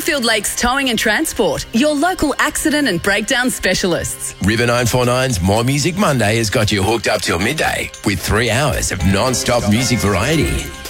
Longfield Lakes Towing and Transport, your local accident and breakdown specialists. River 949's More Music Monday has got you hooked up till midday with 3 hours of non-stop music variety.